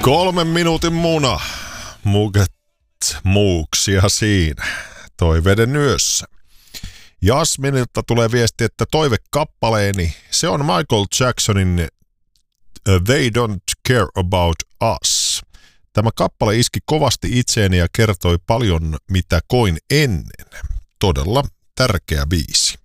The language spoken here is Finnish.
3 minuutin muna. Muuksia siinä. Toiveiden yössä. Jasminilta tulee viesti, että toivekappaleeni, se on Michael Jacksonin They Don't Care About Us. Tämä kappale iski kovasti itseeni ja kertoi paljon, mitä koin ennen. Todella tärkeä biisi.